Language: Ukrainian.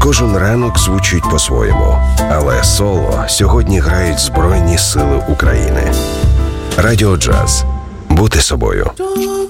Кожен ранок звучить по-своєму, але соло сьогодні грають Збройні Сили України. Радіо Джаз. Бути собою.